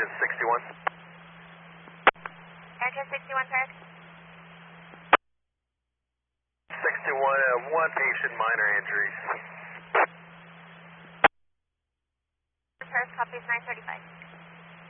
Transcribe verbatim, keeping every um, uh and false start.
Airjet sixty-one. Airjet sixty-one, Park. sixty-one, uh, one patient, minor injuries. First, copies nine thirty-five.